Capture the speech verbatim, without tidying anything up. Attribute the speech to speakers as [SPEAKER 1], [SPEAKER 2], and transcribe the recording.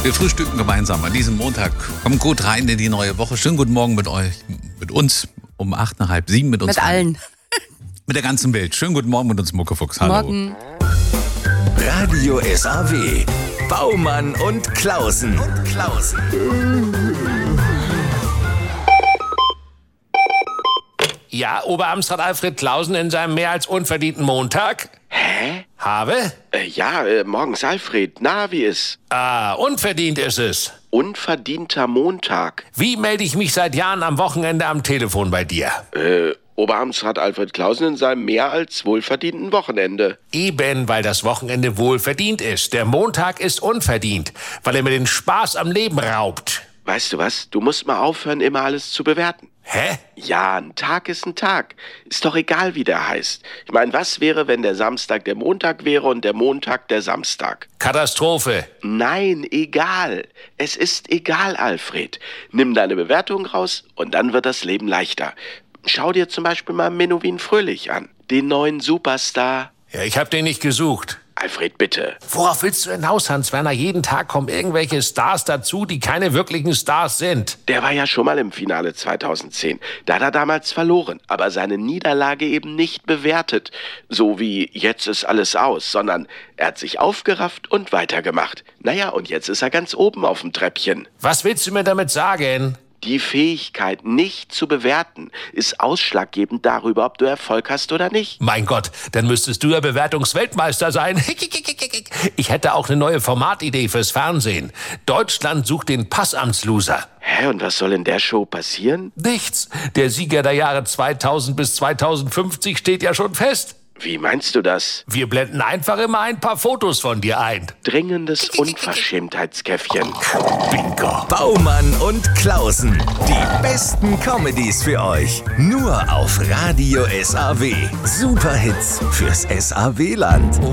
[SPEAKER 1] Wir frühstücken gemeinsam an diesem Montag. Kommt gut rein in die neue Woche. Schönen guten Morgen mit euch, mit uns um acht, nach halb sieben mit uns.
[SPEAKER 2] Mit allen.
[SPEAKER 1] Mit der ganzen Welt. Schönen guten Morgen mit uns, Muckefuchs. Hallo.
[SPEAKER 2] Morgen.
[SPEAKER 3] Radio S A W. Baumann und Klausen. Und Klausen.
[SPEAKER 4] Ja, Oberamtsrat Alfred Klausen in seinem mehr als unverdienten Montag.
[SPEAKER 5] Hä?
[SPEAKER 4] Habe?
[SPEAKER 5] Äh, ja, äh, morgens Alfred. Na, wie ist?
[SPEAKER 4] Ah, unverdient ist es.
[SPEAKER 5] Unverdienter Montag.
[SPEAKER 4] Wie melde ich mich seit Jahren am Wochenende am Telefon bei dir?
[SPEAKER 5] Äh, Oberamtsrat Alfred Klausen in seinem mehr als wohlverdienten Wochenende.
[SPEAKER 4] Eben, weil das Wochenende wohlverdient ist. Der Montag ist unverdient, weil er mir den Spaß am Leben raubt.
[SPEAKER 5] Weißt du was? Du musst mal aufhören, immer alles zu bewerten.
[SPEAKER 4] Hä?
[SPEAKER 5] Ja, ein Tag ist ein Tag. Ist doch egal, wie der heißt. Ich meine, was wäre, wenn der Samstag der Montag wäre und der Montag der Samstag?
[SPEAKER 4] Katastrophe.
[SPEAKER 5] Nein, egal. Es ist egal, Alfred. Nimm deine Bewertung raus und dann wird das Leben leichter. Schau dir zum Beispiel mal Menowin Fröhlich an. Den neuen Superstar.
[SPEAKER 4] Ja, ich hab den nicht gesucht.
[SPEAKER 5] Alfred, bitte.
[SPEAKER 4] Worauf willst du hinaus, Hans-Werner? Jeden Tag kommen irgendwelche Stars dazu, die keine wirklichen Stars sind.
[SPEAKER 5] Der war ja schon mal im Finale zweitausendzehn. Da hat er damals verloren, aber seine Niederlage eben nicht bewertet. So wie jetzt ist alles aus, sondern er hat sich aufgerafft und weitergemacht. Naja, und jetzt ist er ganz oben auf dem Treppchen.
[SPEAKER 4] Was willst du mir damit sagen?
[SPEAKER 5] Die Fähigkeit, nicht zu bewerten, ist ausschlaggebend darüber, ob du Erfolg hast oder nicht.
[SPEAKER 4] Mein Gott, dann müsstest du ja Bewertungsweltmeister sein. Ich hätte auch eine neue Formatidee fürs Fernsehen. Deutschland sucht den Passamtsloser.
[SPEAKER 5] Hä, und was soll in der Show passieren?
[SPEAKER 4] Nichts. Der Sieger der Jahre zweitausend bis zweitausendfünfzig steht ja schon fest.
[SPEAKER 5] Wie meinst du das?
[SPEAKER 4] Wir blenden einfach immer ein paar Fotos von dir ein.
[SPEAKER 5] Dringendes Unverschämtheitskäffchen.
[SPEAKER 4] Bingo.
[SPEAKER 3] Baumann und Klausen. Die besten Comedies für euch. Nur auf Radio S A W. Superhits fürs S A W-Land.